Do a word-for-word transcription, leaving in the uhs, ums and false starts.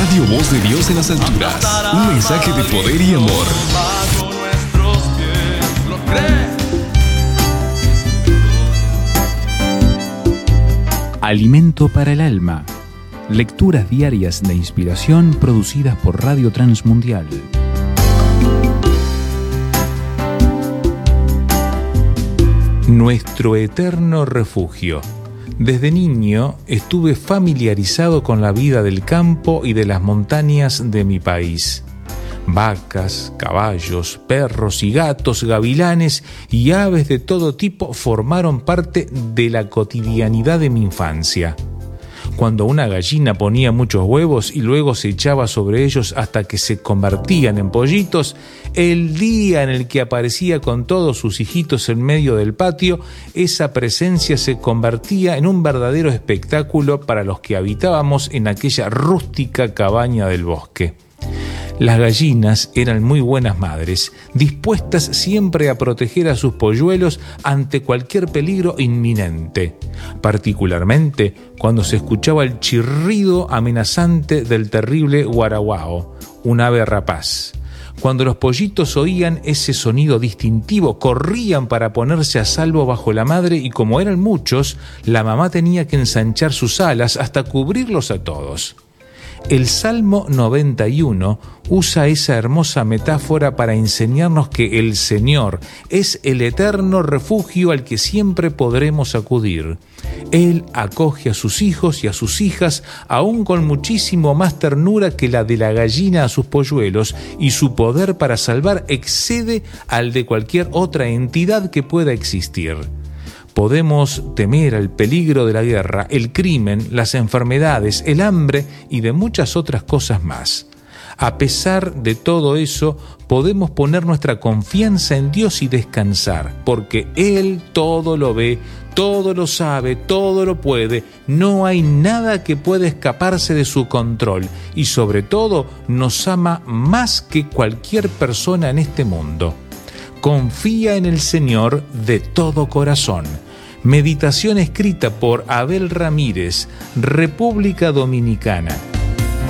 Radio Voz de Dios en las alturas. Un mensaje de poder y amor. Bajo nuestros pies, ¿lo crees? Alimento para el alma. Lecturas diarias de inspiración producidas por Radio Transmundial. Nuestro eterno refugio. Desde niño estuve familiarizado con la vida del campo y de las montañas de mi país. Vacas, caballos, perros y gatos, gavilanes y aves de todo tipo formaron parte de la cotidianidad de mi infancia. Cuando una gallina ponía muchos huevos y luego se echaba sobre ellos hasta que se convertían en pollitos, el día en el que aparecía con todos sus hijitos en medio del patio, esa presencia se convertía en un verdadero espectáculo para los que habitábamos en aquella rústica cabaña del bosque. Las gallinas eran muy buenas madres, dispuestas siempre a proteger a sus polluelos ante cualquier peligro inminente, particularmente cuando se escuchaba el chirrido amenazante del terrible guaraguao, un ave rapaz. Cuando los pollitos oían ese sonido distintivo, corrían para ponerse a salvo bajo la madre y como eran muchos, la mamá tenía que ensanchar sus alas hasta cubrirlos a todos. El Salmo noventa y uno usa esa hermosa metáfora para enseñarnos que el Señor es el eterno refugio al que siempre podremos acudir. Él acoge a sus hijos y a sus hijas aún con muchísimo más ternura que la de la gallina a sus polluelos, y su poder para salvar excede al de cualquier otra entidad que pueda existir. Podemos temer al peligro de la guerra, el crimen, las enfermedades, el hambre y de muchas otras cosas más. A pesar de todo eso, podemos poner nuestra confianza en Dios y descansar, porque Él todo lo ve, todo lo sabe, todo lo puede. No hay nada que pueda escaparse de su control y sobre todo nos ama más que cualquier persona en este mundo. Confía en el Señor de todo corazón. Meditación escrita por Abel Ramírez, República Dominicana.